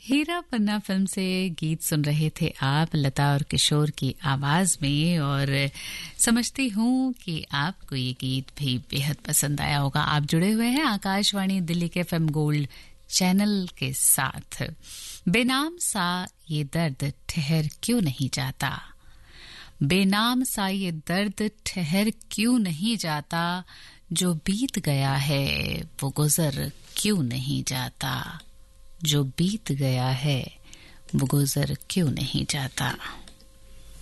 हीरा पन्ना film से गीत सुन रहे थे आप, लता और किशोर की आवाज में। और समझती हूँ कि आपको ये गीत भी बेहद पसंद आया होगा। आप जुड़े हुए हैं आकाशवाणी दिल्ली के FM गोल्ड चैनल के साथ। बेनाम सा ये दर्द ठहर क्यों नहीं जाता, बेनाम सा ये दर्द ठहर क्यों नहीं जाता, जो बीत गया है वो गुजर क्यों नहीं जाता, जो बीत गया है वो गुजर क्यों नहीं जाता।